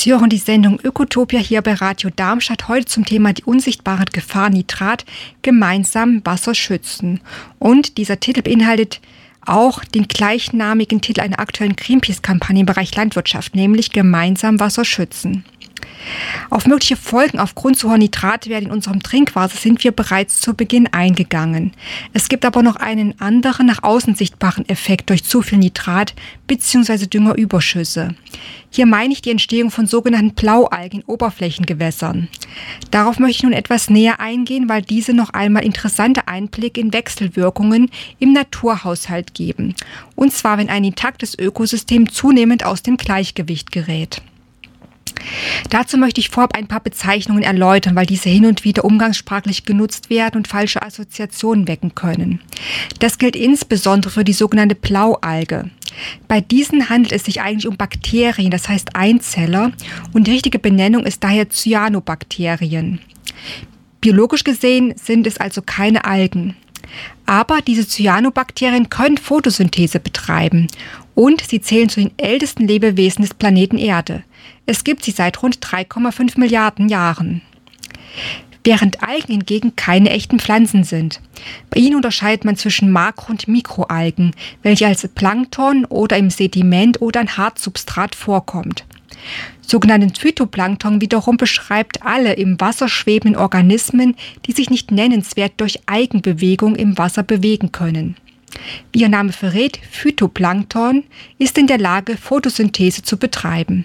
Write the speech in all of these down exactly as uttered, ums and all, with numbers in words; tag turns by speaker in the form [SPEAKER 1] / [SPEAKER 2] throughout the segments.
[SPEAKER 1] Sie hören die Sendung Ökotopia hier bei Radio Darmstadt, heute zum Thema die unsichtbare Gefahr Nitrat, gemeinsam Wasser schützen. Und dieser Titel beinhaltet auch den gleichnamigen Titel einer aktuellen Greenpeace-Kampagne im Bereich Landwirtschaft, nämlich gemeinsam Wasser schützen. Auf mögliche Folgen aufgrund zu hoher Nitratwerte in unserem Trinkwasser sind wir bereits zu Beginn eingegangen. Es gibt aber noch einen anderen, nach außen sichtbaren Effekt durch zu viel Nitrat bzw. Düngerüberschüsse. Hier meine ich die Entstehung von sogenannten Blaualgen in Oberflächengewässern. Darauf möchte ich nun etwas näher eingehen, weil diese noch einmal interessante Einblicke in Wechselwirkungen im Naturhaushalt geben. Und zwar, wenn ein intaktes Ökosystem zunehmend aus dem Gleichgewicht gerät. Dazu möchte ich vorab ein paar Bezeichnungen erläutern, weil diese hin und wieder umgangssprachlich genutzt werden und falsche Assoziationen wecken können. Das gilt insbesondere für die sogenannte Blaualge. Bei diesen handelt es sich eigentlich um Bakterien, das heißt Einzeller, und die richtige Benennung ist daher Cyanobakterien. Biologisch gesehen sind es also keine Algen. Aber diese Cyanobakterien können Photosynthese betreiben und sie zählen zu den ältesten Lebewesen des Planeten Erde. Es gibt sie seit rund drei Komma fünf Milliarden Jahren. Während Algen hingegen keine echten Pflanzen sind. Bei ihnen unterscheidet man zwischen Makro- und Mikroalgen, welche als Plankton oder im Sediment oder an Hartsubstrat vorkommt. Sogenannten Phytoplankton wiederum beschreibt alle im Wasser schwebenden Organismen, die sich nicht nennenswert durch Eigenbewegung im Wasser bewegen können. Wie ihr Name verrät, Phytoplankton ist in der Lage, Photosynthese zu betreiben.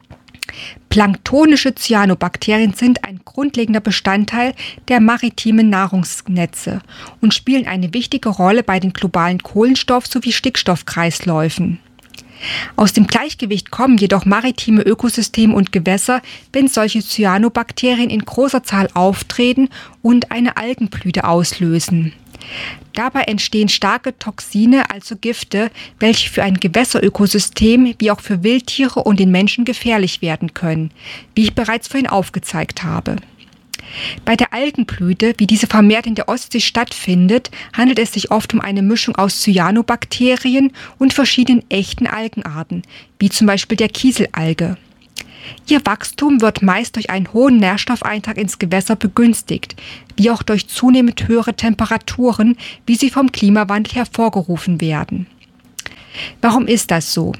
[SPEAKER 1] Planktonische Cyanobakterien sind ein grundlegender Bestandteil der maritimen Nahrungsnetze und spielen eine wichtige Rolle bei den globalen Kohlenstoff- sowie Stickstoffkreisläufen. Aus dem Gleichgewicht kommen jedoch maritime Ökosysteme und Gewässer, wenn solche Cyanobakterien in großer Zahl auftreten und eine Algenblüte auslösen. Dabei entstehen starke Toxine, also Gifte, welche für ein Gewässerökosystem wie auch für Wildtiere und den Menschen gefährlich werden können, wie ich bereits vorhin aufgezeigt habe. Bei der Algenblüte, wie diese vermehrt in der Ostsee stattfindet, handelt es sich oft um eine Mischung aus Cyanobakterien und verschiedenen echten Algenarten, wie zum Beispiel der Kieselalge. Ihr Wachstum wird meist durch einen hohen Nährstoffeintrag ins Gewässer begünstigt, wie auch durch zunehmend höhere Temperaturen, wie sie vom Klimawandel hervorgerufen werden. Warum ist das so?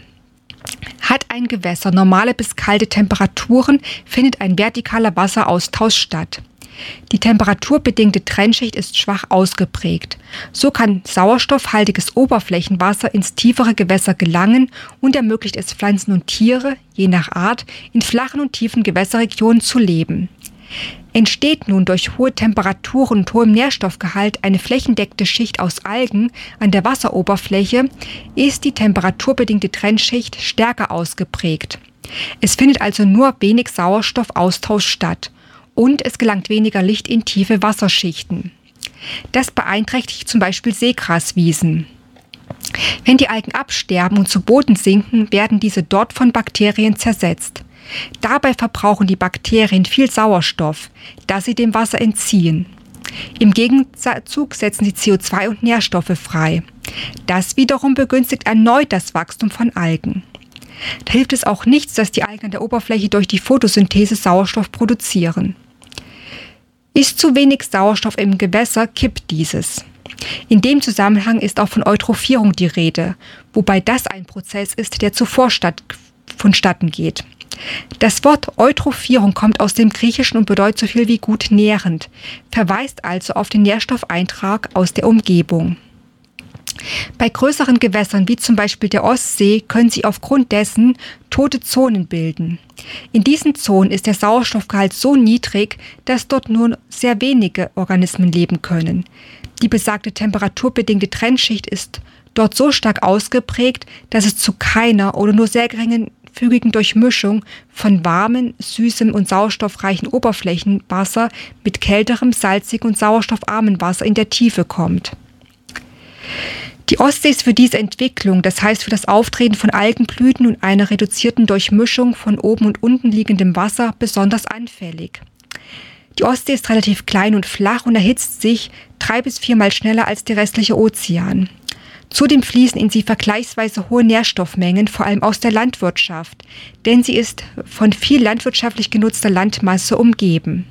[SPEAKER 1] Hat ein Gewässer normale bis kalte Temperaturen, findet ein vertikaler Wasseraustausch statt. Die temperaturbedingte Trennschicht ist schwach ausgeprägt. So kann sauerstoffhaltiges Oberflächenwasser ins tiefere Gewässer gelangen und ermöglicht es Pflanzen und Tiere, je nach Art, in flachen und tiefen Gewässerregionen zu leben. Entsteht nun durch hohe Temperaturen und hohem Nährstoffgehalt eine flächendeckende Schicht aus Algen an der Wasseroberfläche, ist die temperaturbedingte Trennschicht stärker ausgeprägt. Es findet also nur wenig Sauerstoffaustausch statt und es gelangt weniger Licht in tiefe Wasserschichten. Das beeinträchtigt zum Beispiel Seegraswiesen. Wenn die Algen absterben und zu Boden sinken, werden diese dort von Bakterien zersetzt. Dabei verbrauchen die Bakterien viel Sauerstoff, da sie dem Wasser entziehen. Im Gegenzug setzen sie C O zwei und Nährstoffe frei. Das wiederum begünstigt erneut das Wachstum von Algen. Da hilft es auch nichts, dass die Algen an der Oberfläche durch die Photosynthese Sauerstoff produzieren. Ist zu wenig Sauerstoff im Gewässer, kippt dieses. In dem Zusammenhang ist auch von Eutrophierung die Rede, wobei das ein Prozess ist, der zuvor statt, vonstatten geht. Das Wort Eutrophierung kommt aus dem Griechischen und bedeutet so viel wie gut nährend, verweist also auf den Nährstoffeintrag aus der Umgebung. Bei größeren Gewässern wie zum Beispiel der Ostsee können sich aufgrund dessen tote Zonen bilden. In diesen Zonen ist der Sauerstoffgehalt so niedrig, dass dort nur sehr wenige Organismen leben können. Die besagte temperaturbedingte Trennschicht ist dort so stark ausgeprägt, dass es zu keiner oder nur sehr geringen fügigen Durchmischung von warmem, süßem und sauerstoffreichen Oberflächenwasser mit kälterem, salzigem und sauerstoffarmem Wasser in der Tiefe kommt. Die Ostsee ist für diese Entwicklung, das heißt für das Auftreten von Algenblüten und einer reduzierten Durchmischung von oben und unten liegendem Wasser, besonders anfällig. Die Ostsee ist relativ klein und flach und erhitzt sich drei bis viermal schneller als der restliche Ozean. Zudem fließen in sie vergleichsweise hohe Nährstoffmengen, vor allem aus der Landwirtschaft, denn sie ist von viel landwirtschaftlich genutzter Landmasse umgeben.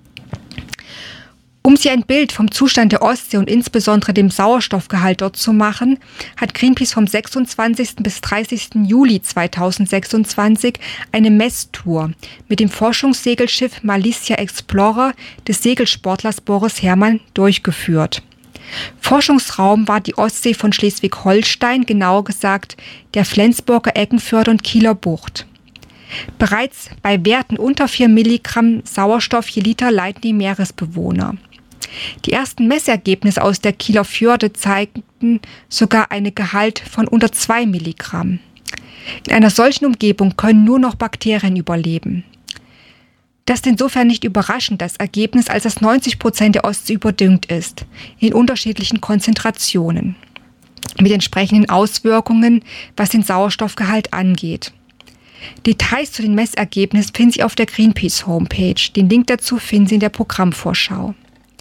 [SPEAKER 1] Um sich ein Bild vom Zustand der Ostsee und insbesondere dem Sauerstoffgehalt dort zu machen, hat Greenpeace vom sechsundzwanzigsten bis dreißigsten Juli zweitausendsechsundzwanzig eine Messtour mit dem Forschungssegelschiff Malicia Explorer des Segelsportlers Boris Herrmann durchgeführt. Forschungsraum war die Ostsee von Schleswig-Holstein, genauer gesagt der Flensburger, Eggenförde und Kieler Bucht. Bereits bei Werten unter vier Milligramm Sauerstoff je Liter leiden die Meeresbewohner. Die ersten Messergebnisse aus der Kieler Förde zeigten sogar einen Gehalt von unter zwei Milligramm. In einer solchen Umgebung können nur noch Bakterien überleben. Das ist insofern nicht überraschend, das Ergebnis, als dass neunzig Prozent der Ostsee überdüngt ist, in unterschiedlichen Konzentrationen, mit entsprechenden Auswirkungen, was den Sauerstoffgehalt angeht. Details zu den Messergebnissen finden Sie auf der Greenpeace-Homepage. Den Link dazu finden Sie in der Programmvorschau.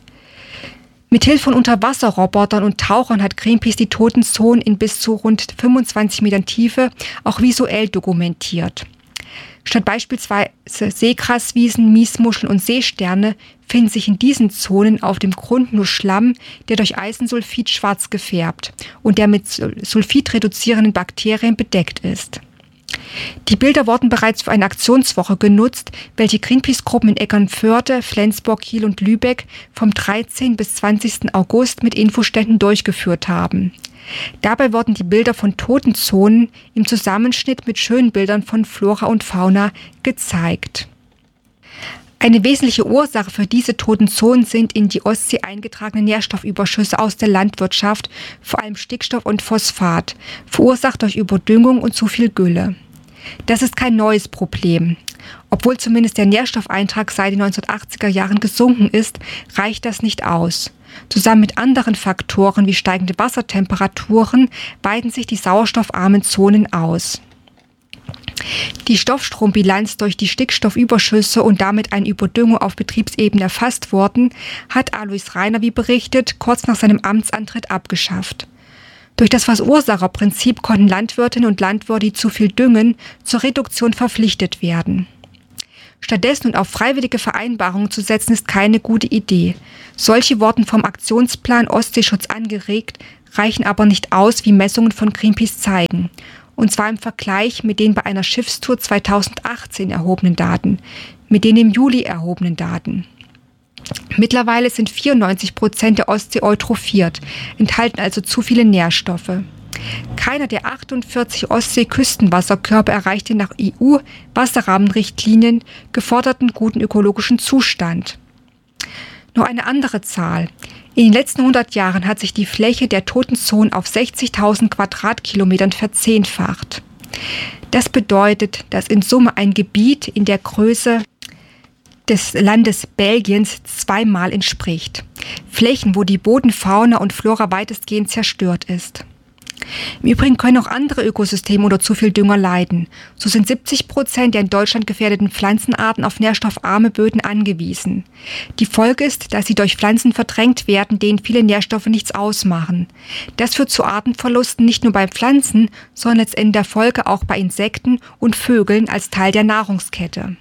[SPEAKER 1] Mithilfe von Unterwasserrobotern und Tauchern hat Greenpeace die toten Zonen in bis zu rund fünfundzwanzig Metern Tiefe auch visuell dokumentiert. Statt beispielsweise Seegraswiesen, Miesmuscheln und Seesterne finden sich in diesen Zonen auf dem Grund nur Schlamm, der durch Eisensulfid schwarz gefärbt und der mit Sulfid reduzierenden Bakterien bedeckt ist. Die Bilder wurden bereits für eine Aktionswoche genutzt, welche Greenpeace-Gruppen in Eckernförde, Flensburg, Kiel und Lübeck vom dreizehnten bis zwanzigsten August mit Infoständen durchgeführt haben. Dabei wurden die Bilder von toten Zonen im Zusammenschnitt mit schönen Bildern von Flora und Fauna gezeigt. Eine wesentliche Ursache für diese toten Zonen sind in die Ostsee eingetragene Nährstoffüberschüsse aus der Landwirtschaft, vor allem Stickstoff und Phosphat, verursacht durch Überdüngung und zu viel Gülle. Das ist kein neues Problem. Obwohl zumindest der Nährstoffeintrag seit den neunzehnhundertachtziger Jahren gesunken ist, reicht das nicht aus. Zusammen mit anderen Faktoren wie steigende Wassertemperaturen weiten sich die sauerstoffarmen Zonen aus. Die Stoffstrombilanz durch die Stickstoffüberschüsse und damit eine Überdüngung auf Betriebsebene erfasst worden, hat Alois Rainer, wie berichtet, kurz nach seinem Amtsantritt abgeschafft. Durch das Verursacherprinzip konnten Landwirtinnen und Landwirte, die zu viel düngen, zur Reduktion verpflichtet werden. Stattdessen und auf freiwillige Vereinbarungen zu setzen, ist keine gute Idee. Solche wurden vom Aktionsplan Ostseeschutz angeregt, reichen aber nicht aus, wie Messungen von Greenpeace zeigen. Und zwar im Vergleich mit den bei einer Schiffstour zweitausendachtzehn erhobenen Daten, mit den im Juli erhobenen Daten. Mittlerweile sind vierundneunzig Prozent der Ostsee eutrophiert, enthalten also zu viele Nährstoffe. Keiner der achtundvierzig Ostsee-Küstenwasserkörper erreichte nach E U-Wasserrahmenrichtlinien geforderten guten ökologischen Zustand. Noch eine andere Zahl. In den letzten hundert Jahren hat sich die Fläche der toten Zonen auf sechzigtausend Quadratkilometern verzehnfacht. Das bedeutet, dass in Summe ein Gebiet in der Größe des Landes Belgiens zweimal entspricht. Flächen, wo die Bodenfauna und Flora weitestgehend zerstört ist. Im Übrigen können auch andere Ökosysteme unter zu viel Dünger leiden. So sind siebzig Prozent der in Deutschland gefährdeten Pflanzenarten auf nährstoffarme Böden angewiesen. Die Folge ist, dass sie durch Pflanzen verdrängt werden, denen viele Nährstoffe nichts ausmachen. Das führt zu Artenverlusten nicht nur bei Pflanzen, sondern letztendlich in der Folge auch bei Insekten und Vögeln als Teil der Nahrungskette.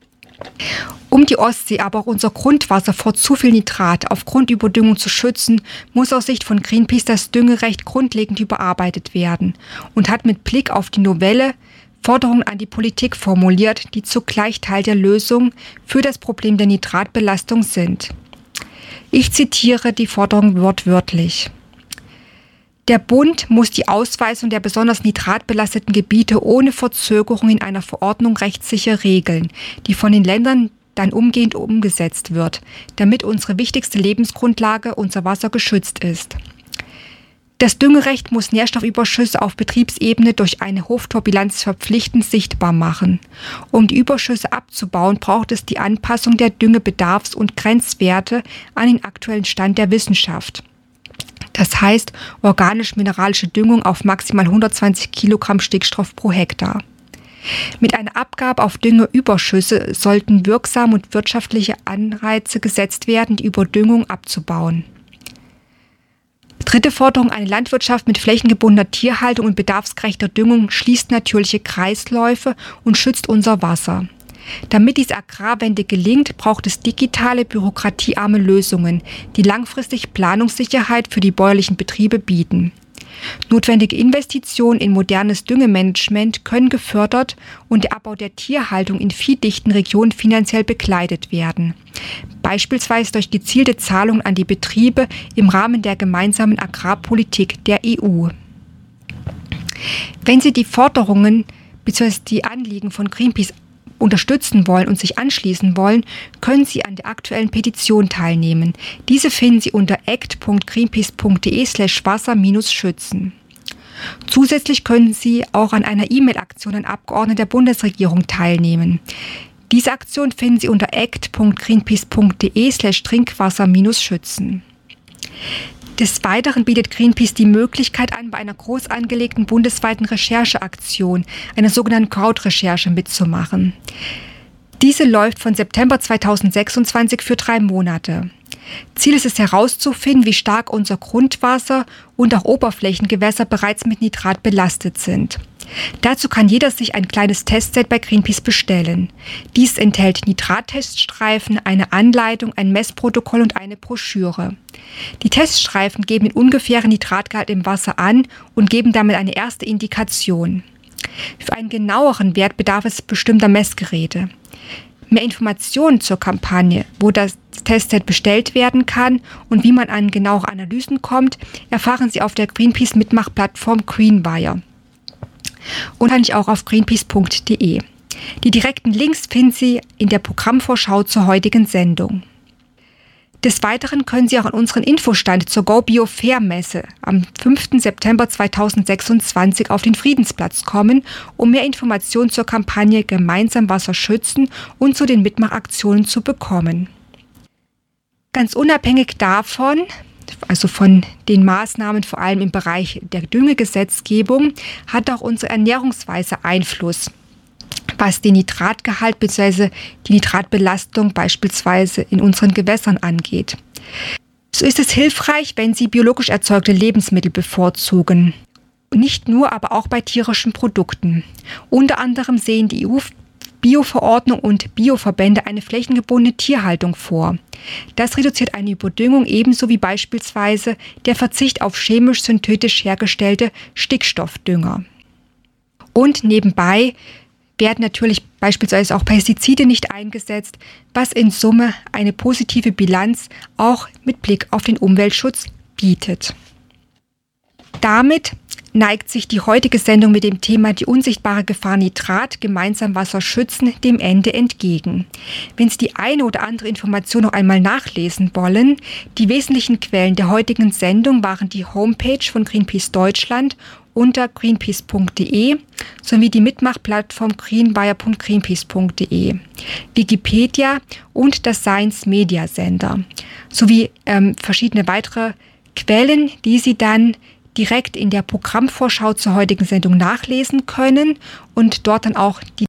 [SPEAKER 1] Um die Ostsee, aber auch unser Grundwasser vor zu viel Nitrat aufgrund Überdüngung zu schützen, muss aus Sicht von Greenpeace das Düngerecht grundlegend überarbeitet werden und hat mit Blick auf die Novelle Forderungen an die Politik formuliert, die zugleich Teil der Lösung für das Problem der Nitratbelastung sind. Ich zitiere die Forderung wortwörtlich. Der Bund muss die Ausweisung der besonders nitratbelasteten Gebiete ohne Verzögerung in einer Verordnung rechtssicher regeln, die von den Ländern dann umgehend umgesetzt wird, damit unsere wichtigste Lebensgrundlage, unser Wasser, geschützt ist. Das Düngerecht muss Nährstoffüberschüsse auf Betriebsebene durch eine Hoftorbilanz verpflichtend sichtbar machen. Um die Überschüsse abzubauen, braucht es die Anpassung der Düngebedarfs- und Grenzwerte an den aktuellen Stand der Wissenschaft. Das heißt organisch-mineralische Düngung auf maximal hundertzwanzig Kilogramm Stickstoff pro Hektar. Mit einer Abgabe auf Düngeüberschüsse sollten wirksame und wirtschaftliche Anreize gesetzt werden, die Überdüngung abzubauen. Dritte Forderung, eine Landwirtschaft mit flächengebundener Tierhaltung und bedarfsgerechter Düngung schließt natürliche Kreisläufe und schützt unser Wasser. Damit diese Agrarwende gelingt, braucht es digitale, bürokratiearme Lösungen, die langfristig Planungssicherheit für die bäuerlichen Betriebe bieten. Notwendige Investitionen in modernes Düngemanagement können gefördert und der Abbau der Tierhaltung in viehdichten Regionen finanziell begleitet werden. Beispielsweise durch gezielte Zahlungen an die Betriebe im Rahmen der gemeinsamen Agrarpolitik der E U. Wenn Sie die Forderungen bzw. die Anliegen von Greenpeace unterstützen wollen und sich anschließen wollen, können Sie an der aktuellen Petition teilnehmen. Diese finden Sie unter act punkt greenpeace punkt de slash wasser schützen. Zusätzlich können Sie auch an einer E-Mail-Aktion an Abgeordnete der Bundesregierung teilnehmen. Diese Aktion finden Sie unter act punkt greenpeace punkt de slash trinkwasser schützen. Des Weiteren bietet Greenpeace die Möglichkeit an, bei einer groß angelegten bundesweiten Rechercheaktion, einer sogenannten Crowd-Recherche, mitzumachen. Diese läuft von September zweitausendsechsundzwanzig für drei Monate. Ziel ist es herauszufinden, wie stark unser Grundwasser und auch Oberflächengewässer bereits mit Nitrat belastet sind. Dazu kann jeder sich ein kleines Testset bei Greenpeace bestellen. Dies enthält Nitratteststreifen, eine Anleitung, ein Messprotokoll und eine Broschüre. Die Teststreifen geben den ungefähren Nitratgehalt im Wasser an und geben damit eine erste Indikation. Für einen genaueren Wert bedarf es bestimmter Messgeräte. Mehr Informationen zur Kampagne, wo das Testset bestellt werden kann und wie man an genauere Analysen kommt, erfahren Sie auf der Greenpeace-Mitmachplattform Greenwire. Und kann ich auch auf greenpeace punkt de. Die direkten Links finden Sie in der Programmvorschau zur heutigen Sendung. Des Weiteren können Sie auch an unseren Infostand zur Go Bio Fair Messe am fünften September zweitausendsechsundzwanzig auf den Friedensplatz kommen, um mehr Informationen zur Kampagne Gemeinsam Wasser schützen und zu den Mitmachaktionen zu bekommen. Ganz unabhängig davon, also von den Maßnahmen vor allem im Bereich der Düngegesetzgebung, hat auch unsere Ernährungsweise Einfluss, was den Nitratgehalt bzw. die Nitratbelastung beispielsweise in unseren Gewässern angeht. So ist es hilfreich, wenn Sie biologisch erzeugte Lebensmittel bevorzugen. Nicht nur, aber auch bei tierischen Produkten. Unter anderem sehen die E U-Bio-Verordnung und Bioverbände eine flächengebundene Tierhaltung vor. Das reduziert eine Überdüngung ebenso wie beispielsweise der Verzicht auf chemisch-synthetisch hergestellte Stickstoffdünger. Und nebenbei werden natürlich beispielsweise auch Pestizide nicht eingesetzt, was in Summe eine positive Bilanz auch mit Blick auf den Umweltschutz bietet. Damit neigt sich die heutige Sendung mit dem Thema Die unsichtbare Gefahr Nitrat, gemeinsam Wasser schützen, dem Ende entgegen. Wenn Sie die eine oder andere Information noch einmal nachlesen wollen, die wesentlichen Quellen der heutigen Sendung waren die Homepage von Greenpeace Deutschland unter greenpeace punkt de sowie die Mitmachplattform greenwire punkt greenpeace punkt de, Wikipedia und das Science Media Center sowie ähm, verschiedene weitere Quellen, die Sie dann direkt in der Programmvorschau zur heutigen Sendung nachlesen können und dort dann auch die.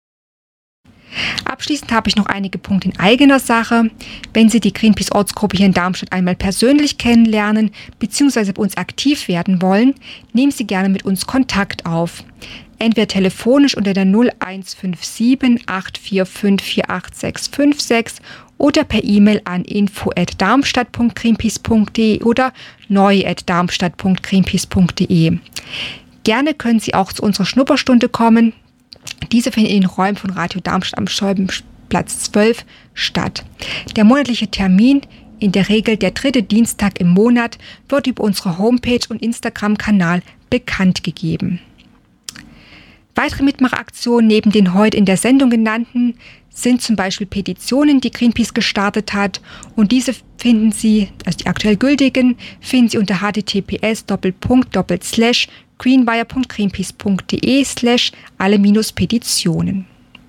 [SPEAKER 1] Abschließend habe ich noch einige Punkte in eigener Sache. Wenn Sie die Greenpeace-Ortsgruppe hier in Darmstadt einmal persönlich kennenlernen bzw. bei uns aktiv werden wollen, nehmen Sie gerne mit uns Kontakt auf. Entweder telefonisch unter der null eins fünf sieben acht vier fünf vier acht sechs fünf sechs oder per E-Mail an info at darmstadt punkt greenpeace punkt de oder neu at darmstadt punkt greenpeace punkt de. Gerne können Sie auch zu unserer Schnupperstunde kommen. Diese findet in den Räumen von Radio Darmstadt am Scheubenplatz zwölf statt. Der monatliche Termin, in der Regel der dritte Dienstag im Monat, wird über unsere Homepage und Instagram-Kanal bekannt gegeben. Weitere Mitmachaktionen neben den heute in der Sendung genannten sind zum Beispiel Petitionen, die Greenpeace gestartet hat, und diese finden Sie, also die aktuell gültigen, finden Sie unter https slash greenwire punkt greenpeace punkt de slash alle minus Petitionen.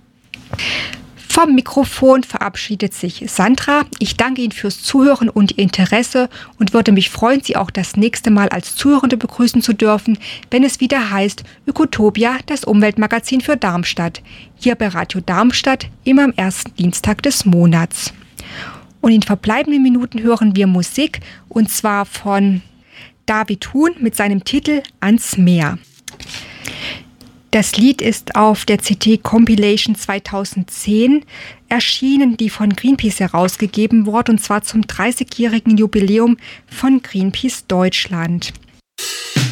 [SPEAKER 1] Vom Mikrofon verabschiedet sich Sandra. Ich danke Ihnen fürs Zuhören und Ihr Interesse und würde mich freuen, Sie auch das nächste Mal als Zuhörende begrüßen zu dürfen, wenn es wieder heißt Ökotopia, das Umweltmagazin für Darmstadt. Hier bei Radio Darmstadt, immer am ersten Dienstag des Monats. Und in verbleibenden Minuten hören wir Musik, und zwar von David Huhn mit seinem Titel Ans Meer. Das Lied ist auf der C D Compilation zweitausendzehn erschienen, die von Greenpeace herausgegeben wurde, und zwar zum dreißigjährigen Jubiläum von Greenpeace Deutschland.